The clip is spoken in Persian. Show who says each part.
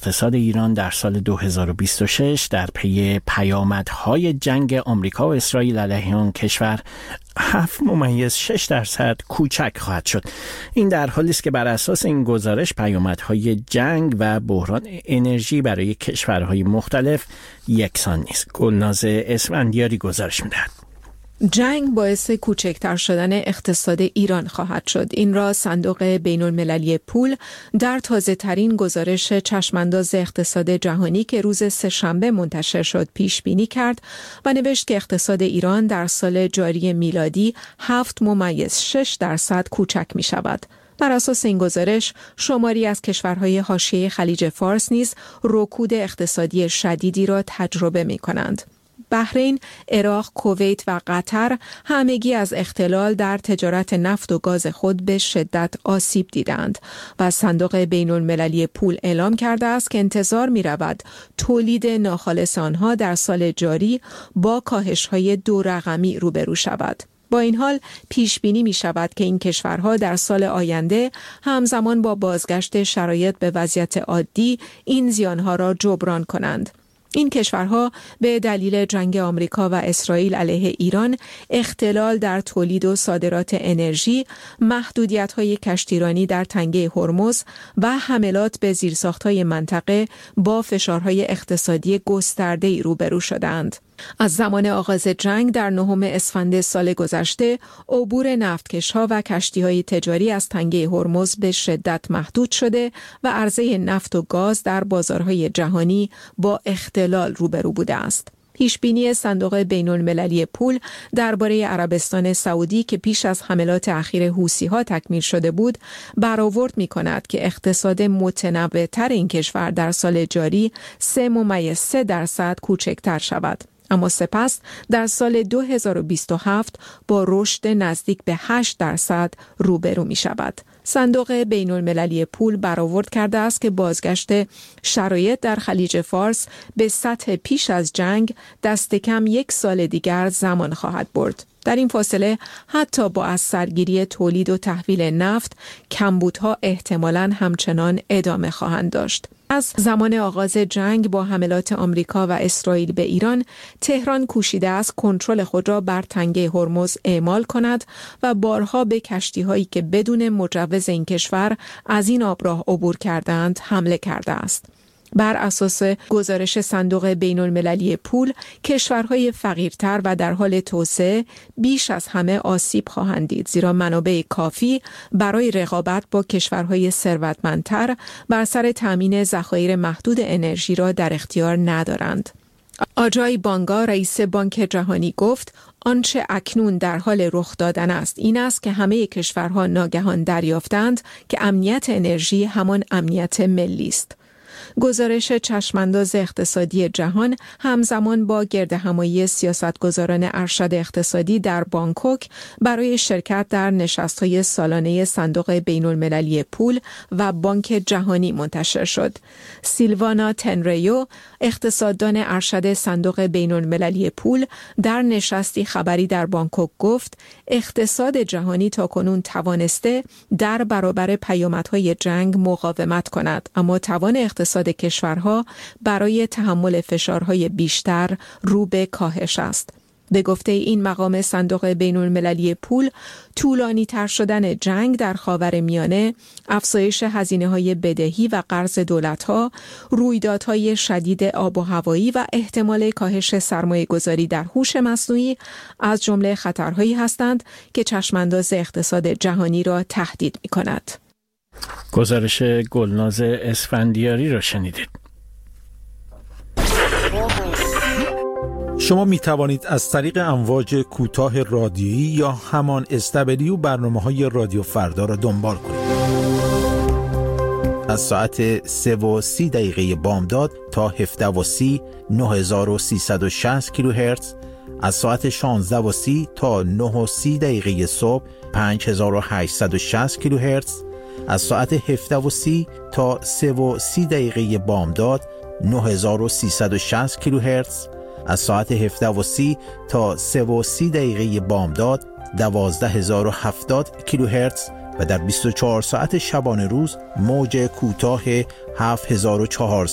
Speaker 1: اقتصاد ایران در سال 2026 در پی پیامدهای جنگ آمریکا و اسرائیل علیه آن کشور 7.6% کوچک خواهد شد. این در حالی است که بر اساس این گزارش پیامدهای جنگ و بحران انرژی برای کشورهای مختلف یکسان نیست. گلناز اسفندیاری گزارش می‌دهد.
Speaker 2: جنگ باعث کوچکتر شدن اقتصاد ایران خواهد شد. این را صندوق بین‌المللی پول در تازه‌ترین گزارش چشمانداز اقتصاد جهانی که روز سه‌شنبه منتشر شد پیش بینی کرد و نوشت که اقتصاد ایران در سال جاری میلادی 7.6% کوچک می شود. بر اساس این گزارش، شماری از کشورهای حاشیه خلیج فارس نیز رکود اقتصادی شدیدی را تجربه می کنند. بحرین، عراق، کویت و قطر همگی از اختلال در تجارت نفت و گاز خود به شدت آسیب دیدند و صندوق بین‌المللی پول اعلام کرده است که انتظار می رود تولید ناخالص آنها در سال جاری با کاهش‌های 2 رقمی روبرو شود. با این حال پیش بینی می شود که این کشورها در سال آینده همزمان با بازگشت شرایط به وضعیت عادی این زیانها را جبران کنند. این کشورها به دلیل جنگ آمریکا و اسرائیل علیه ایران، اختلال در تولید و صادرات انرژی، محدودیت‌های کشتیرانی در تنگه هرمز و حملات به زیرساخت‌های منطقه با فشارهای اقتصادی گسترده‌ای روبرو شدند. از زمان آغاز جنگ در 9 اسفند سال گذشته، عبور نفتکش‌ها و کشتی‌های تجاری از تنگه هرمز به شدت محدود شده و عرضه نفت و گاز در بازارهای جهانی با اختلال روبرو بوده است. پیشبینی صندوق بین‌المللی پول درباره عربستان سعودی که پیش از حملات اخیر حوثی‌ها تکمیل شده بود، برآورد می‌کند که اقتصاد متنوع‌تر این کشور در سال جاری 3.3% کوچکتر شود. اما سپس در سال 2027 با رشد نزدیک به 8% روبرو می شود. صندوق بین‌المللی پول برآورد کرده است که بازگشت شرایط در خلیج فارس به سطح پیش از جنگ دست کم 1 سال دیگر زمان خواهد برد. در این فاصله حتی با از سرگیری تولید و تحویل نفت، کمبودها احتمالاً همچنان ادامه خواهند داشت. از زمان آغاز جنگ با حملات آمریکا و اسرائیل به ایران، تهران کوشیده است کنترل خود را بر تنگه هرمز اعمال کند و بارها به کشتی‌هایی که بدون مجوز این کشور از این آبراه عبور کردند حمله کرده است. بر اساس گزارش صندوق بین‌المللی پول، کشورهای فقیرتر و در حال توسعه بیش از همه آسیب خواهند دید، زیرا منابع کافی برای رقابت با کشورهای ثروتمندتر بر سر تامین ذخایر محدود انرژی را در اختیار ندارند. آجای بانگا، رئیس بانک جهانی گفت: آنچه اکنون در حال رخ دادن است این است که همه کشورها ناگهان دریافتند که امنیت انرژی همان امنیت ملی است. گزارش چشمانداز اقتصادی جهان همزمان با گردهمایی سیاستگزاران ارشد اقتصادی در بانکوک برای شرکت در نشست‌های سالانه صندوق بین‌المللی پول و بانک جهانی منتشر شد. سیلوانا تنریو، اقتصاددان ارشد صندوق بین‌المللی پول، در نشستی خبری در بانکوک گفت: اقتصاد جهانی تاکنون توانسته در برابر پیامدهای جنگ مقاومت کند، اما توان اقتصاد کشورها برای تحمل فشارهای بیشتر رو به کاهش است. به گفته این مقام صندوق بین‌المللی پول، طولانی تر شدن جنگ در خاورمیانه، افزایش هزینه‌های بدهی و قرض دولت‌ها، رویدادهای شدید آب و هوایی و احتمال کاهش سرمایه‌گذاری در هوش مصنوعی از جمله خطرهایی هستند که چشمانداز اقتصاد جهانی را تهدید می‌کند.
Speaker 1: گزارش گلناز اسفندیاری را شنیدید.
Speaker 3: شما می توانید از طریق امواج کوتاه رادیویی یا همان SW برنامه‌های رادیو فردا را دنبال کنید. از ساعت 3:30 بامداد تا 17:30 9360 کیلوهرتز، از ساعت 16:30 تا 9:30 صبح 5860 کیلوهرتز، از ساعت 17:30 تا 3:30 بامداد 9360 کیلوهرتز، از ساعت 17:30 تا 3:30 بامداد 12070 کیلوهرتز و در 24 ساعت شبانه روز موج کوتاه 7400